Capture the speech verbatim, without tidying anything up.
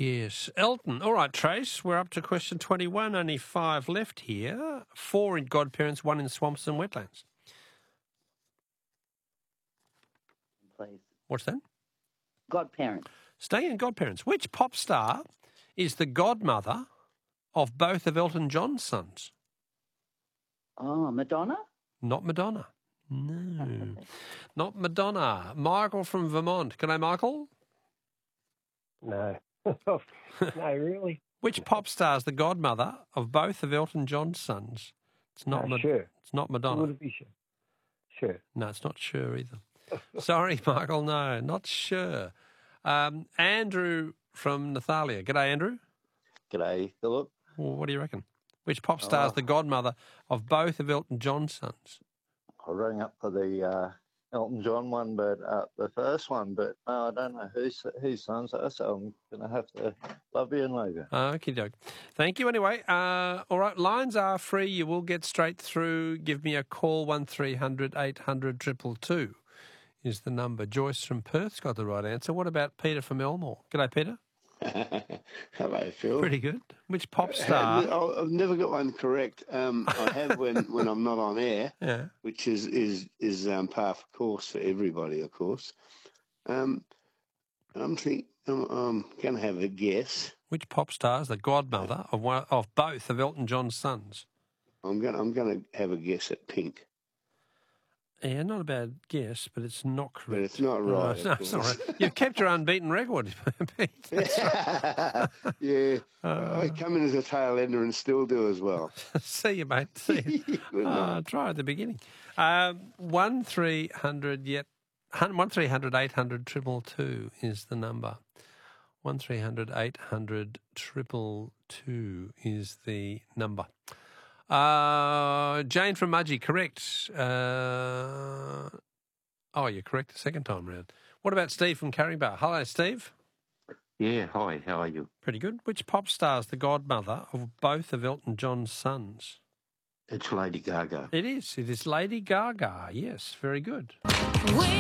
Yes. Elton. All right, Trace, we're up to question twenty-one. Only five left here. Four in godparents, one in swamps and wetlands. Please. What's that? Godparents. Staying in godparents. Which pop star is the godmother of both of Elton John's sons? Oh, Madonna? Not Madonna. No. Not Madonna. Michael from Vermont. G'day, Michael. No. No, really? Which pop star is the godmother of both of Elton John's sons? It's not Uh, Ma- sure. It's not Madonna. Would it be sure? Sure. No, it's not sure either. Sorry, Michael. No, not sure. Um, Andrew from Nathalia. G'day, Andrew. G'day, Philip. Well, what do you reckon? Which pop star is Oh. the godmother of both of Elton John's sons? I rang up for the uh, Elton John one, but uh, the first one, but no, I don't know whose whose sons are, so I'm going to have to love you and leave you. Okie doke. Thank you anyway. Uh, all right, lines are free. You will get straight through. Give me a call, one three hundred eight hundred two two two is the number. Joyce from Perth's got the right answer. What about Peter from Elmore? G'day, Peter. Hello, Phil. Pretty good. Which pop star? Uh, I've never got one correct. Um, I have when, when I'm not on air, Yeah. which is is is um, par for course for everybody, of course. Um, I'm think I'm, I'm going to have a guess. Which pop star is the godmother of one of both of Elton John's sons? I'm going I'm going to have a guess at Pink, Yeah, not a bad guess, but it's not correct. but it's not right. No, of it's not course. right. You've kept your unbeaten record, Pete. Yeah, Uh, I come in as a tail ender and still do as well. See you, mate. See you. Good Ah, night. try at the beginning. Um, one three hundred yet one three hundred eight hundred triple two is the number. One three hundred eight hundred triple two is the number. Uh, Jane from Mudgee, correct. Uh, oh, you're correct the second time round. What about Steve from Carringbar? Hello, Steve. Yeah, hi, how are you? Pretty good. Which pop star is the godmother of both of Elton John's sons? It's Lady Gaga. It is. It is Lady Gaga. Yes, very good. We